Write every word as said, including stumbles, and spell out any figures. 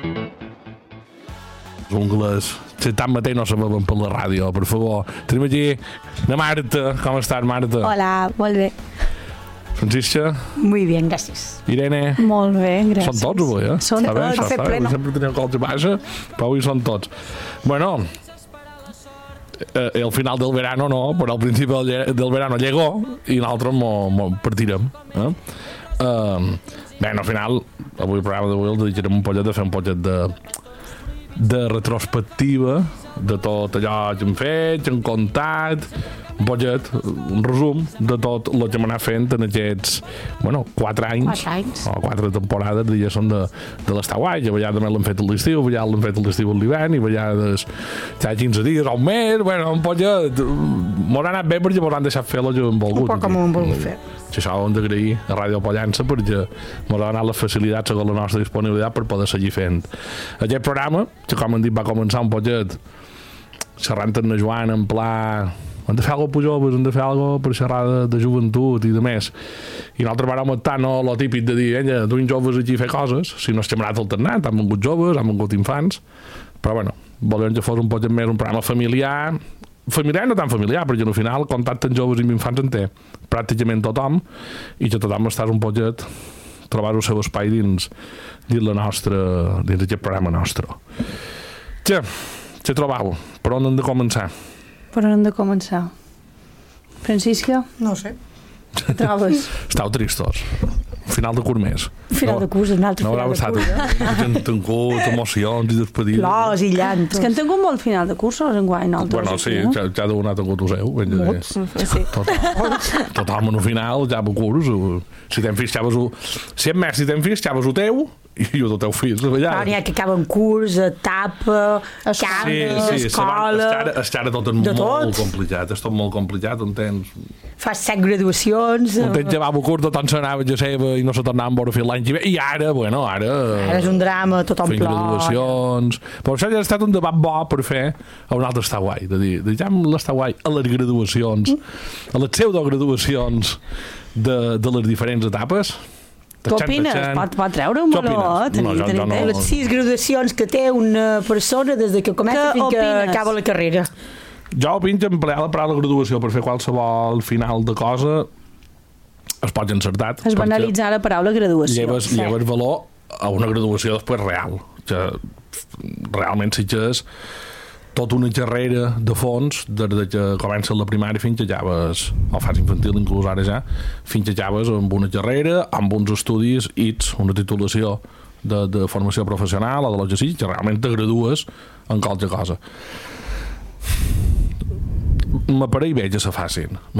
Ungles, si tanmateix no sabem per la ràdio, per favor. Tenim aquí la Marta. Com estàs, Marta? Hola, molt bé. Francisca? Muy bien, gracias. Irene? Molt bé, gràcies. Són tots avui, eh? Són Està bé, tots. això està bé. Sempre tenim colze baixa, però avui són tots. Bueno, eh, el final del verano no, però al principi del, del verano llegó i nosaltres mo, mo partirem. Eh? Uh, bé, al final, avui el programa d'avui el dedicarem un pollet a fer un pollet de, de retrospectiva de tot allò que hem fet, que hem contat, un pollet, un resum de tot el que hem anat fent en aquests, bueno, quatre anys, Quatre anys. o quatre temporades, diguéssim, de, de l'estar guai. A vegades també l'hem fet a l'estiu, a vegades l'hem fet a l'estiu a l'hivern, i a vegades ja quinze dies o un mes, bueno, un pollet, m'ho ha anat bé perquè m'ho han deixat fer el que hem volgut. Un poc com ho hem volgut fer. Si això ho hem d'agrair a Ràdio Pollença perquè ens ha donat les facilitats segons la nostra disponibilitat per poder seguir fent aquest programa, que com hem dit va començar un pollet xerrant amb la Joana en pla hem de fer alguna cosa per joves, hem de fer alguna cosa per xerrar de, de joventut i de més, i nosaltres vam optar no lo típic de dir, ella, duim joves aquí a fer coses, sinó que hem anat alternat, han vingut joves, han vingut infants, però bueno, volem que fos un pollet més un programa familiar, familiar no tan familiar, perquè al final contacte amb joves i amb infants en té pràcticament tothom, i que tothom està un pollet trobar el seu espai dins, dins la nostra, dins aquest programa nostre. Què? Què trobau? Per on hem de començar? Per on hem de començar? Francisca, No ho sé. què trobes? Estàu tristos. Final de curs més. Final de curs, un altre no final haurà de estat curs. eh? Gent tancut, emocions i despedides. Plors i És llantos. que han tingut molt final de cursos enguany, nosaltres. Bueno, sí, aquí, no? ja, ja deu anar tancut el seu. Ben de dir. Sí. Tothom, tothom en el final, ja va curs. o- Si t'hem fills, xaves ho... Si hem més, si t'hem fills, xaves ho teu i ho del teu fills. Ja. Ara n'hi ha que acaben curs, etapa, camp, Sí, sí, escola... és que ara tot és de molt tot. complicat, és tot molt complicat, on tens, Fas set graduacions... on tens llevar el curs, tothom s'anava a seva i no se tornava a veure fins l'any que ve, i ara, bueno, ara... Ara és un drama, tothom fent plora. graduacions... Però això ja ha estat un debat bo per fer a un altre està guai, de dir, de ja l'està guai a les graduacions, a les pseudograduacions de, de les diferents etapes. Què opines? Pot, pot treure un Què meló, opines? eh? Tenim, No, jo- jo tenim no. temps. Les sis graduacions que té una persona des de que comença Què fins que opines? acaba la carrera. Jo opino que emplear la paraula graduació per fer qualsevol final de cosa es pot encertat. Es banalitzar la paraula graduació. Lleves, Sí. lleves valor a una graduació després real, que realment sí que és tota una carrera de fons des de que comença la primària fins que acabes, o fas infantil inclús ara ja, fins que acabes amb una carrera, amb uns estudis I T S, una titulació de, de formació professional o de lo que sigui, que realment te gradues en qualsevol cosa. M'apareix bé que se facin.